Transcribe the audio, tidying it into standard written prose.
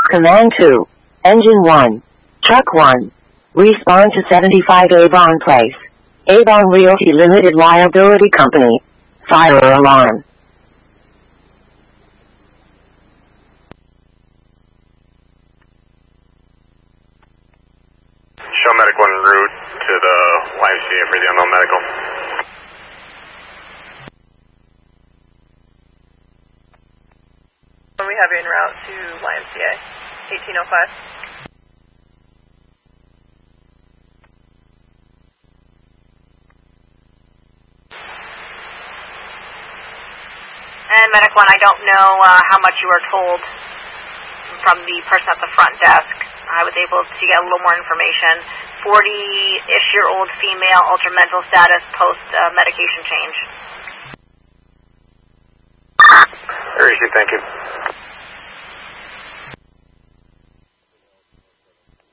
Command 2. Engine 1. Truck 1. Respond to 75 Avon Place. Avon Realty Limited Liability Company. Fire alarm. Show Medic 1 route to the YMCA for the unknown medical. We have you en route to YMCA, 1805. And Medic 1, I don't know how much you were told from the person at the front desk. I was able to get a little more information. 40-ish-year-old female, ultra-mental status, post-medication change. Very good, thank you.